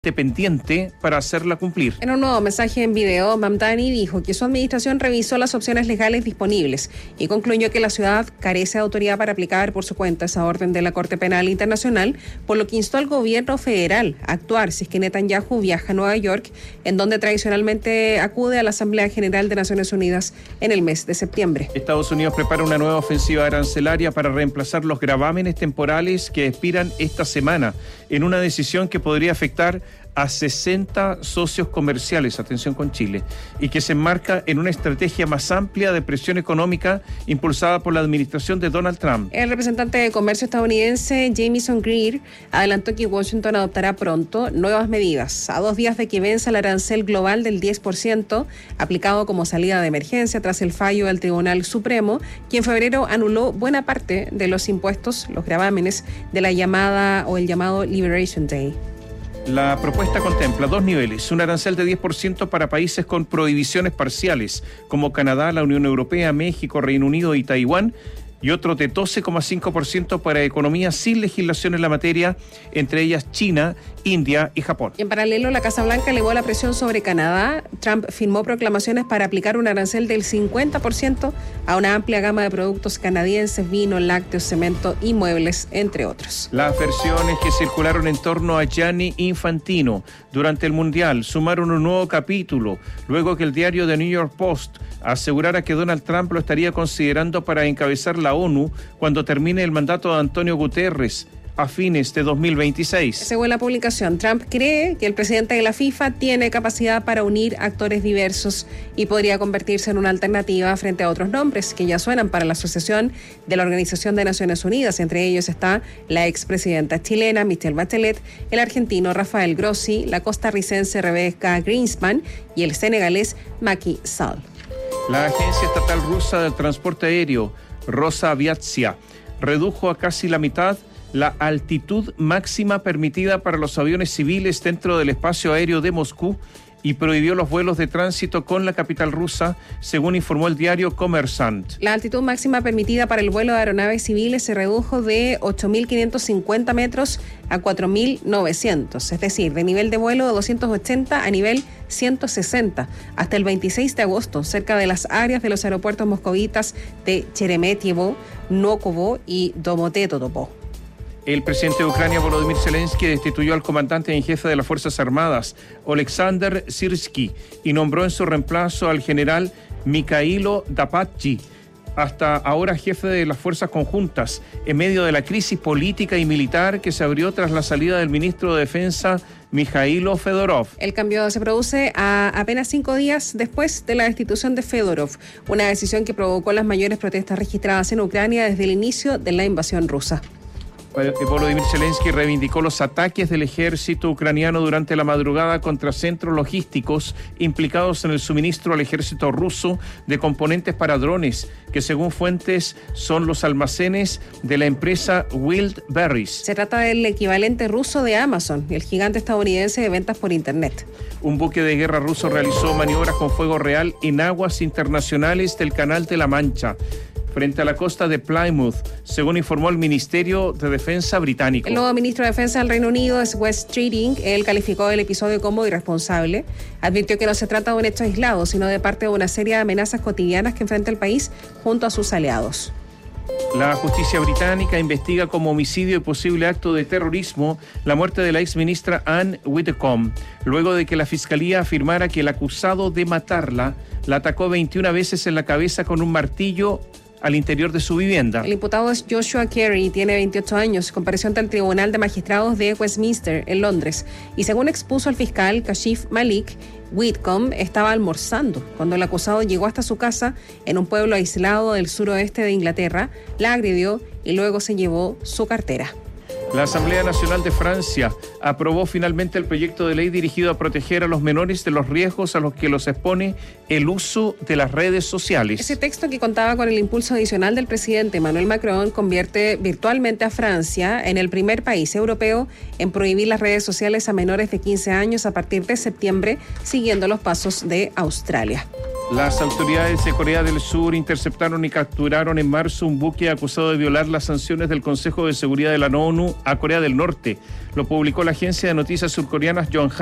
pendiente para hacerla cumplir. En un nuevo mensaje en video, Mamdani dijo que su administración revisó las opciones legales disponibles y concluyó que la ciudad carece de autoridad para aplicar por su cuenta esa orden de la Corte Penal Internacional, por lo que instó al gobierno federal a actuar si es que Netanyahu viaja a Nueva York, en donde tradicionalmente acude a la Asamblea General de Naciones Unidas en el mes de septiembre. Estados Unidos prepara una nueva ofensiva arancelaria para reemplazar los gravámenes temporales que expiran esta semana, en una decisión que podría afectar a 60 socios comerciales, atención con Chile, y que se enmarca en una estrategia más amplia de presión económica impulsada por la administración de Donald Trump. El representante de comercio estadounidense Jamieson Greer adelantó que Washington adoptará pronto nuevas medidas, a 2 días de que venza el arancel global del 10%, aplicado como salida de emergencia tras el fallo del Tribunal Supremo, que en febrero anuló buena parte de los impuestos, los gravámenes, de la llamada o el llamado Liberation Day. La propuesta contempla 2 niveles, un arancel de 10% para países con prohibiciones parciales, como Canadá, la Unión Europea, México, Reino Unido y Taiwán, y otro de 12,5% para economías sin legislación en la materia, entre ellas China, India y Japón. Y en paralelo, la Casa Blanca elevó la presión sobre Canadá. Trump firmó proclamaciones para aplicar un arancel del 50% a una amplia gama de productos canadienses, vino, lácteos, cemento y muebles, entre otros. Las versiones que circularon en torno a Gianni Infantino durante el Mundial sumaron un nuevo capítulo, luego que el diario The New York Post asegurara que Donald Trump lo estaría considerando para encabezar la ONU cuando termine el mandato de Antonio Guterres a fines de 2026. Según la publicación, Trump cree que el presidente de la FIFA tiene capacidad para unir actores diversos y podría convertirse en una alternativa frente a otros nombres que ya suenan para la asociación de la Organización de Naciones Unidas. Entre ellos está la expresidenta chilena Michelle Bachelet, el argentino Rafael Grossi, la costarricense Rebecca Greenspan y el senegalés Macky Sall. La Agencia Estatal Rusa del Transporte Aéreo, Rosaviatsia, redujo a casi la mitad la altitud máxima permitida para los aviones civiles dentro del espacio aéreo de Moscú y prohibió los vuelos de tránsito con la capital rusa, según informó el diario Kommersant. La altitud máxima permitida para el vuelo de aeronaves civiles se redujo de 8.550 metros a 4.900, es decir, de nivel de vuelo de 280 a nivel 160, hasta el 26 de agosto, cerca de las áreas de los aeropuertos moscovitas de Sheremetyevo, Vnukovo y Domodedovo. El presidente de Ucrania, Volodymyr Zelensky, destituyó al comandante en jefe de las Fuerzas Armadas, Oleksandr Syrsky, y nombró en su reemplazo al general Mikhailo Dapatyi, hasta ahora jefe de las Fuerzas Conjuntas, en medio de la crisis política y militar que se abrió tras la salida del ministro de Defensa, Mikhailo Fedorov. El cambio se produce a apenas 5 días después de la destitución de Fedorov, una decisión que provocó las mayores protestas registradas en Ucrania desde el inicio de la invasión rusa. Volodymyr Zelensky reivindicó los ataques del ejército ucraniano durante la madrugada contra centros logísticos implicados en el suministro al ejército ruso de componentes para drones, que según fuentes son los almacenes de la empresa Wildberries. Se trata del equivalente ruso de Amazon, el gigante estadounidense de ventas por Internet. Un buque de guerra ruso realizó maniobras con fuego real en aguas internacionales del Canal de la Mancha, frente a la costa de Plymouth, según informó el Ministerio de Defensa británico. El nuevo ministro de Defensa del Reino Unido es Wes Streeting. Él calificó el episodio como irresponsable. Advirtió que no se trata de un hecho aislado, sino de parte de una serie de amenazas cotidianas que enfrenta el país junto a sus aliados. La justicia británica investiga como homicidio y posible acto de terrorismo la muerte de la exministra Anne Widdecombe, luego de que la fiscalía afirmara que el acusado de matarla la atacó 21 veces en la cabeza con un martillo al interior de su vivienda. El imputado es Joshua Carey, tiene 28 años, compareció ante el Tribunal de Magistrados de Westminster, en Londres, y según expuso el fiscal Kashif Malik, Widdecombe estaba almorzando cuando el acusado llegó hasta su casa en un pueblo aislado del suroeste de Inglaterra, la agredió y luego se llevó su cartera. La Asamblea Nacional de Francia aprobó finalmente el proyecto de ley dirigido a proteger a los menores de los riesgos a los que los expone el uso de las redes sociales. Ese texto, que contaba con el impulso adicional del presidente Emmanuel Macron, convierte virtualmente a Francia en el primer país europeo en prohibir las redes sociales a menores de 15 años a partir de septiembre, siguiendo los pasos de Australia. Las autoridades de Corea del Sur interceptaron y capturaron en marzo un buque acusado de violar las sanciones del Consejo de Seguridad de la ONU a Corea del Norte. Lo publicó la agencia de noticias surcoreana Yonhap.